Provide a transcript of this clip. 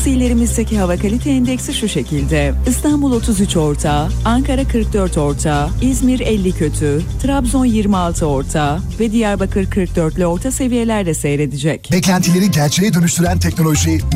bulunduğumuz illerimizdeki hava kalite endeksi şu şekilde: İstanbul 33 orta, Ankara 44 orta, İzmir 50 kötü, Trabzon 26 orta ve Diyarbakır 44'lü orta seviyelerde seyredecek. Beklentileri gerçeğe dönüştüren teknoloji